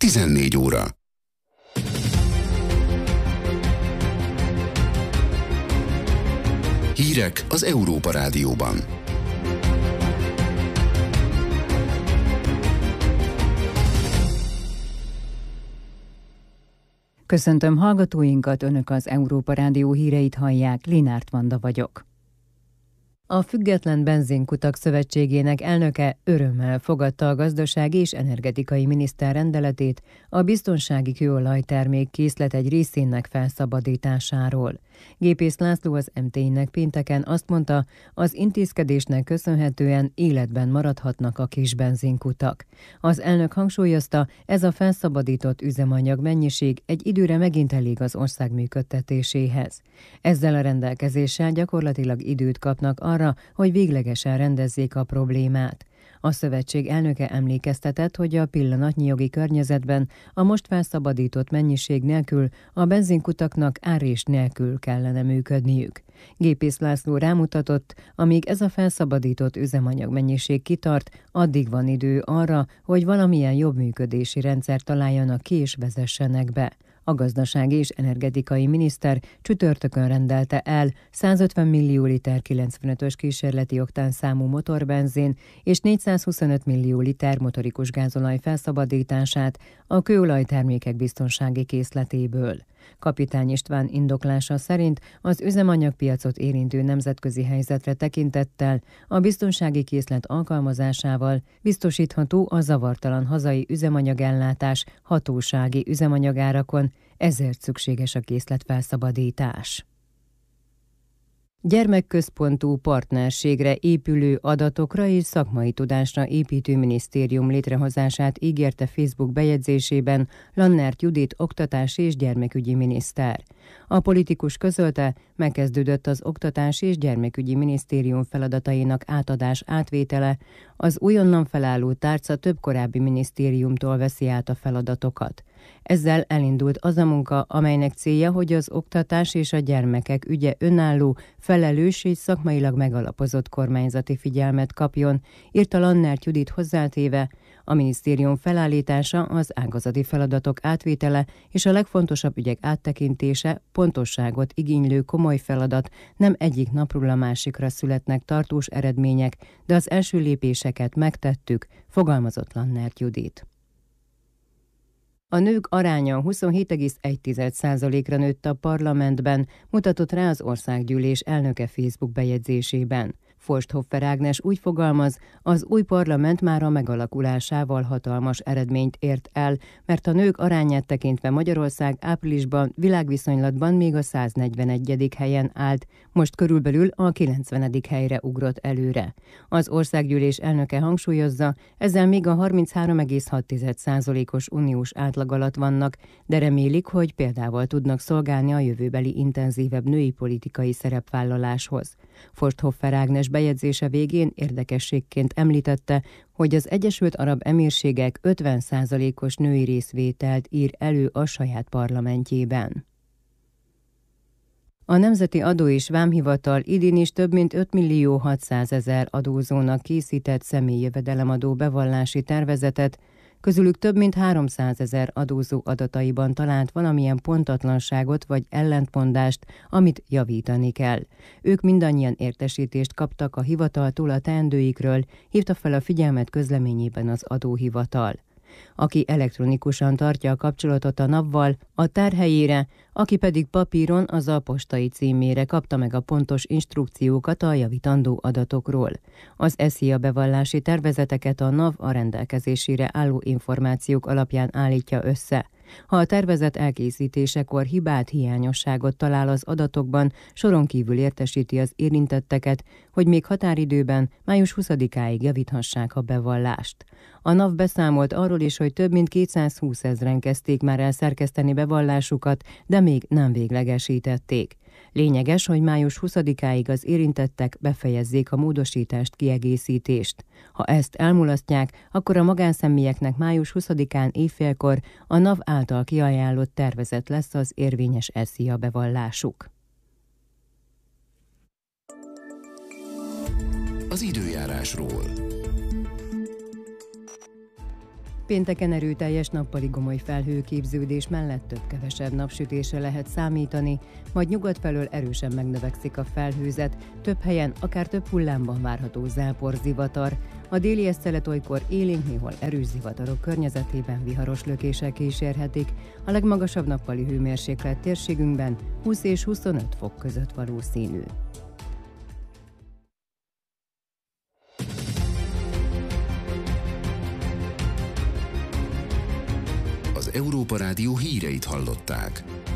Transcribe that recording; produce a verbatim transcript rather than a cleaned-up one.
tizennégy óra. Hírek az Európa Rádióban. Köszöntöm hallgatóinkat, Önök az Európa Rádió híreit hallják, Linárt Vanda vagyok. A Független Benzinkutak Szövetségének elnöke örömmel fogadta a gazdasági és energetikai miniszter rendeletét a biztonsági kőolajtermék készlet egy részének felszabadításáról. Gépész László az em té i-nek pénteken azt mondta, az intézkedésnek köszönhetően életben maradhatnak a kis benzinkutak. Az elnök hangsúlyozta, ez a felszabadított üzemanyag mennyiség egy időre megint elég az ország működtetéséhez. Ezzel a rendelkezéssel gyakorlatilag időt kapnak arra, hogy véglegesen rendezzék a problémát. A szövetség elnöke emlékeztetett, hogy a pillanatnyi jogi környezetben a most felszabadított mennyiség nélkül a benzinkutaknak árrés nélkül kellene működniük. Gépész László rámutatott, amíg ez a felszabadított üzemanyag mennyiség kitart, addig van idő arra, hogy valamilyen jobb működési rendszert találjanak ki és vezessenek be. A gazdasági és energetikai miniszter csütörtökön rendelte el százötven millió liter kilencvenötös kísérleti oktánszámú motorbenzin és négyszázhuszonöt millió liter motorikus gázolaj felszabadítását a kőolajtermékek biztonsági készletéből. Kapitány István indoklása szerint az üzemanyagpiacot érintő nemzetközi helyzetre tekintettel a biztonsági készlet alkalmazásával biztosítható a zavartalan hazai üzemanyagellátás hatósági üzemanyagárakon, ezért szükséges a készletfelszabadítás. Gyermekközpontú partnerségre épülő adatokra és szakmai tudásra építő minisztérium létrehozását ígérte Facebook bejegyzésében Lannert Judit oktatási és gyermekügyi miniszter. A politikus közölte, megkezdődött az Oktatási és Gyermekügyi Minisztérium feladatainak átadás átvétele, az újonnan felálló tárca több korábbi minisztériumtól veszi át a feladatokat. Ezzel elindult az a munka, amelynek célja, hogy az oktatás és a gyermekek ügye önálló, felelős és szakmailag megalapozott kormányzati figyelmet kapjon, írta Lannert Judit hozzátéve, a minisztérium felállítása, az ágazati feladatok átvétele és a legfontosabb ügyek áttekintése pontosságot igénylő komoly feladat, nem egyik napról a másikra születnek tartós eredmények, de az első lépéseket megtettük, fogalmazott Lannert Judit. A nők aránya huszonhét egész egy százalékra nőtt a parlamentben, mutatott rá az országgyűlés elnöke Facebook bejegyzésében. Forsthoffer Ágnes úgy fogalmaz, az új parlament már a megalakulásával hatalmas eredményt ért el, mert a nők arányát tekintve Magyarország áprilisban világviszonylatban még a száznegyvenegyedik helyen állt, most körülbelül a kilencvenedik helyre ugrott előre. Az országgyűlés elnöke hangsúlyozza, ezzel még a harminchárom egész hat százalékos uniós átlag alatt vannak, de remélik, hogy példával tudnak szolgálni a jövőbeli intenzívebb női politikai szerepvállaláshoz. Forsthoffer Ágnes bejegyzése végén érdekességként említette, hogy az Egyesült Arab Emírségek ötven százalékos női részvételt ír elő a saját parlamentjében. A Nemzeti Adó és Vámhivatal idén is több mint öt millió hatszázezer adózónak készített személyjövedelemadó bevallási tervezetet, közülük több mint háromszázezer adózó adataiban talált valamilyen pontatlanságot vagy ellentmondást, amit javítani kell. Ők mindannyian értesítést kaptak a hivataltól a teendőikről, hívta fel a figyelmet közleményében az adóhivatal. Aki elektronikusan tartja a kapcsolatot a NAV-val, a tárhelyére, aki pedig papíron az a postai címére kapta meg a pontos instrukciókat a javítandó adatokról. Az SZIA bevallási tervezeteket a NAV a rendelkezésére álló információk alapján állítja össze. Ha a tervezet elkészítésekor hibát, hiányosságot talál az adatokban, soron kívül értesíti az érintetteket, hogy még határidőben, május huszadikáig javíthassák a bevallást. A NAV beszámolt arról is, hogy több mint kétszázhúszezren kezdték már el szerkeszteni bevallásukat, de még nem véglegesítették. Lényeges, hogy május huszadikáig az érintettek befejezzék a módosítást, kiegészítést. Ha ezt elmulasztják, akkor a magánszemélyeknek május huszadikán éjfélkor a NAV által kiajánlott tervezet lesz az érvényes SZIA bevallásuk. Az időjárásról. Pénteken erőteljes nappali gomoly felhőképződés mellett több-kevesebb napsütésre lehet számítani, majd nyugat felől erősen megnövekszik a felhőzet, több helyen akár több hullámban várható záporzivatar. A déli esztelet olykor élénk, néhol erős zivatarok környezetében viharos lökések kísérhetik. A legmagasabb nappali hőmérséklet térségünkben húsz és huszonöt fok között valószínű. Az Európa Rádió híreit hallották.